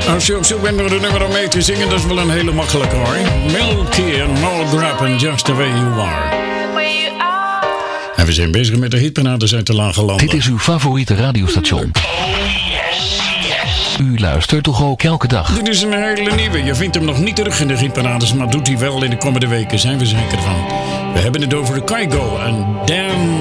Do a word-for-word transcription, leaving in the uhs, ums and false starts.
Als je op zoek bent door de nummer om mee te zingen, dat is wel een hele makkelijke hoor. Milky and Noel Grab and Just the Way You Are. En we zijn bezig met de hitparades uit de lage landen. Dit is uw favoriete radiostation. U luistert toch ook elke dag? Dit is een hele nieuwe. Je vindt hem nog niet terug in de hitparades, maar doet hij wel in de komende weken, zijn we zeker van. We hebben het over de Kygo en Dan